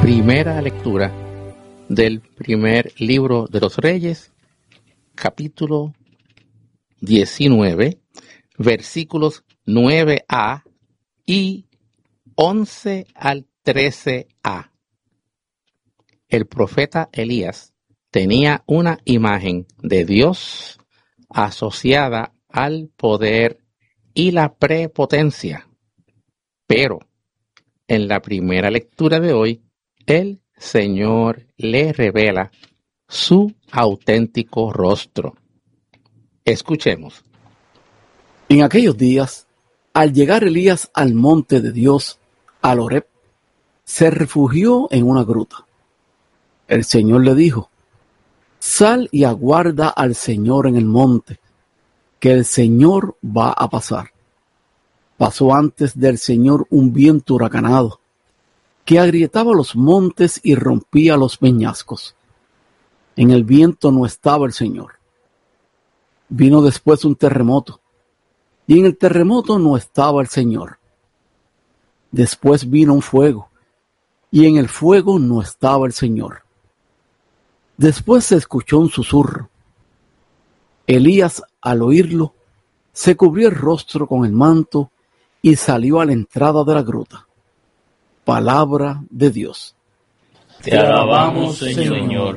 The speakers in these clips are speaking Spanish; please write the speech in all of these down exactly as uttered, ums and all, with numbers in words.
Primera lectura del primer libro de los Reyes, capítulo diecinueve, versículos nueve a y once al trece a. El profeta Elías tenía una imagen de Dios asociada al poder y la prepotencia, pero en la primera lectura de hoy, el Señor le revela su auténtico rostro. Escuchemos. En aquellos días, al llegar Elías al monte de Dios, al Horeb, se refugió en una gruta. El Señor le dijo: sal y aguarda al Señor en el monte, que el Señor va a pasar. Pasó antes del Señor un viento huracanado, que agrietaba los montes y rompía los peñascos. En el viento no estaba el Señor. Vino después un terremoto, y en el terremoto no estaba el Señor. Después vino un fuego, y en el fuego no estaba el Señor. Después se escuchó un susurro. Elías, al oírlo, se cubrió el rostro con el manto y salió a la entrada de la gruta. Palabra de Dios. Te alabamos, Señor.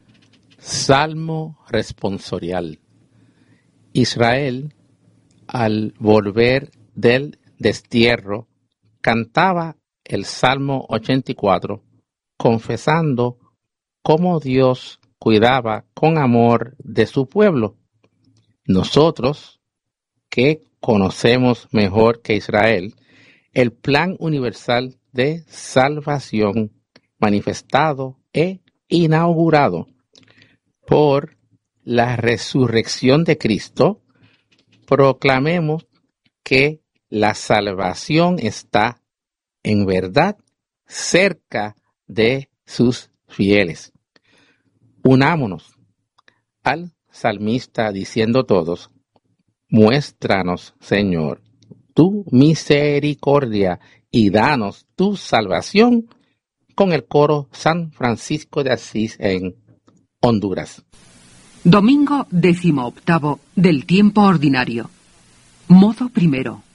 Salmo responsorial. Israel, al volver del destierro, cantaba el Salmo ochenta y cuatro, confesando cómo Dios cuidaba con amor de su pueblo. Nosotros, que conocemos mejor que Israel el plan universal de salvación manifestado e inaugurado por la resurrección de Cristo, proclamemos que la salvación está en verdad cerca de sus fieles. Unámonos al salmista diciendo todos: muéstranos, Señor, tu misericordia y danos tu salvación, con el coro San Francisco de Asís en Honduras. Domingo décimo octavo del tiempo ordinario. Modo primero.